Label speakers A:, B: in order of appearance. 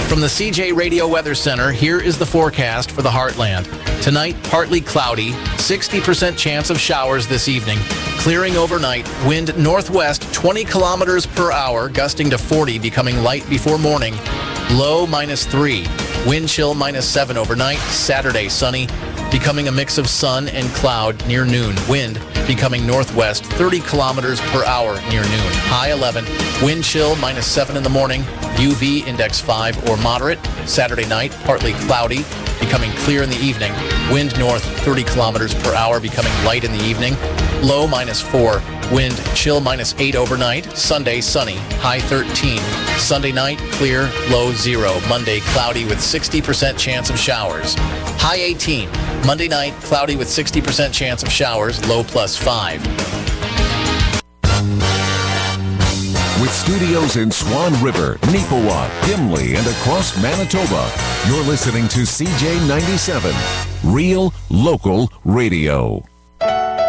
A: From the CJ Radio Weather Center, here is the forecast for the Heartland. Tonight, partly cloudy, 60% chance of showers this evening. Clearing overnight, wind northwest 20 kilometers per hour, gusting to 40, becoming light before morning. Low -3. Wind chill -7 overnight. Saturday, sunny, becoming a mix of sun and cloud near noon. Wind becoming northwest 30 kilometers per hour near noon. High 11. Wind chill -7 in the morning. UV index 5 or moderate. Saturday night, partly cloudy, becoming clear in the evening. Wind north 30 kilometers per hour, becoming light in the evening. Low -4. Wind chill -8 overnight. Sunday, sunny, high 13. Sunday night, clear, low 0. Monday, cloudy with 60% chance of showers. High 18. Monday night, cloudy with 60% chance of showers, low +5.
B: With studios in Swan River, Neepawa, Gimli, and across Manitoba, you're listening to CJ97, Real Local Radio.